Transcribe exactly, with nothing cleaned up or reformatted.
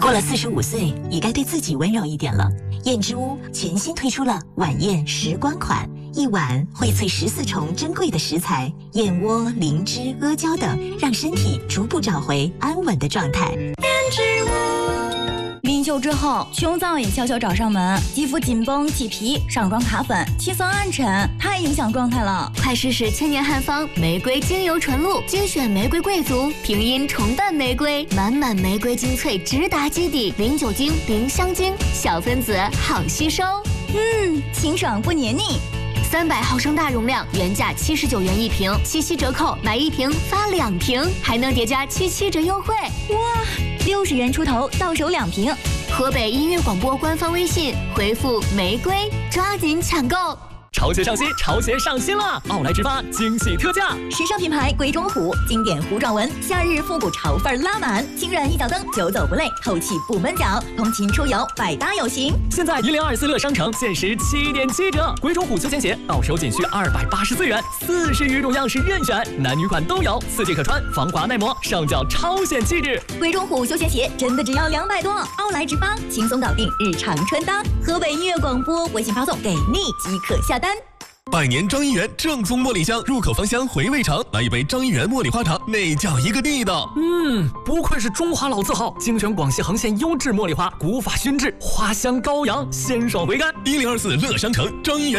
过了四十五岁，也该对自己温柔一点了。燕之屋全新推出了晚宴时光款，一碗荟萃十四重珍贵的食材，燕窝、灵芝、阿胶等，让身体逐步找回安稳的状态。燕之屋。 临休之后，胸燥也悄悄找上门，肌肤紧绷、起皮、上妆卡粉、气色暗沉，太影响状态了。 快试试千年汉方玫瑰精油纯露，精选玫瑰贵族，平阴重瓣玫瑰，满满玫瑰精粹直达基底，零酒精、零香精，小分子好吸收。 嗯，清爽不黏腻。 三百毫升大容量，原价七十九元一瓶，七夕折扣买一瓶发两瓶，还能叠加七七折优惠。 哇，六十元出头到手两瓶。 河北音乐广播官方微信回复玫瑰，抓紧抢购。 潮鞋上新，潮鞋上新了！奥莱直发惊喜特价， 时尚品牌鬼冢虎，经典弧状纹，夏日复古潮范拉满，轻软一脚蹬，久走不累，透气不闷脚，通勤出游百搭有型。 现在一零二四乐商城限时七点七折，鬼冢虎休闲鞋到手仅需二百八十四元，四十余种样式任选，男女款都有，四季可穿，防滑耐磨，上脚超显气质。 鬼冢虎休闲鞋真的只要两百多，奥莱直发轻松搞定日常穿搭。河北音乐广播微信发送给你即可下单。 百年张一元正宗茉莉香，入口芳香，回味长。来一杯张一元茉莉花茶，那叫一个地道。 嗯，不愧是中华老字号，精选广西横县优质茉莉花，古法熏制，花香高扬，鲜爽回甘。 一零二四乐商城张一元。